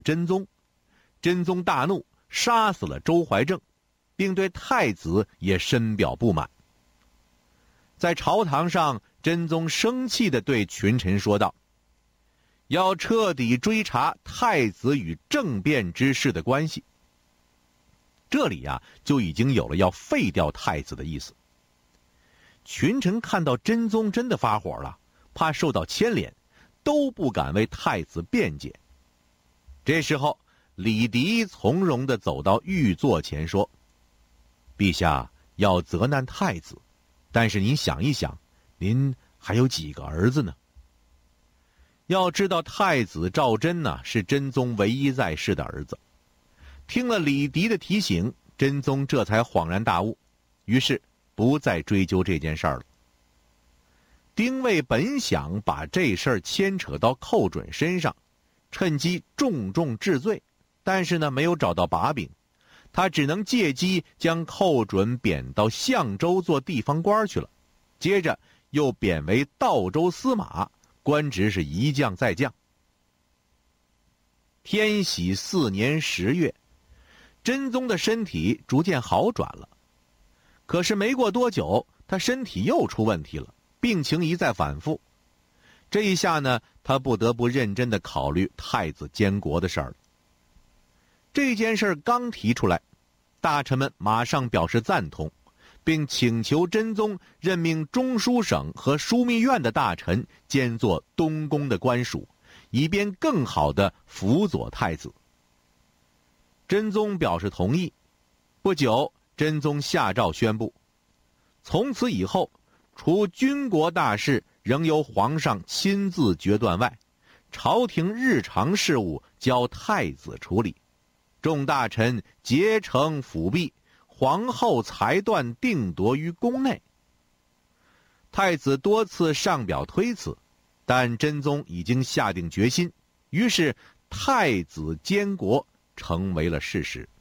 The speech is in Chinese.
真宗。真宗大怒，杀死了周怀正，并对太子也深表不满。在朝堂上，真宗生气地对群臣说道：要彻底追查太子与政变之事的关系。这里就已经有了要废掉太子的意思。群臣看到真宗真的发火了，怕受到牵连，都不敢为太子辩解。这时候，李迪从容地走到御座前说：陛下要责难太子，但是您想一想，您还有几个儿子呢？要知道太子赵祯是真宗唯一在世的儿子。听了李迪的提醒，真宗这才恍然大悟，于是不再追究这件事儿了。丁谓本想把这事儿牵扯到寇准身上，趁机重重治罪，但是没有找到把柄，他只能借机将寇准贬到相州做地方官去了，接着又贬为道州司马，官职是一降再降。天禧4年10月，真宗的身体逐渐好转了，可是没过多久，他身体又出问题了，病情一再反复。这一下他不得不认真地考虑太子监国的事儿了。这件事刚提出来，大臣们马上表示赞同，并请求真宗任命中书省和枢密院的大臣兼做东宫的官署，以便更好地辅佐太子。真宗表示同意。不久，真宗下诏宣布，从此以后，除军国大事仍由皇上亲自决断外，朝廷日常事务交太子处理，众大臣竭诚辅弼，皇后裁断定夺于宫内。太子多次上表推辞，但真宗已经下定决心，于是太子监国成为了事实。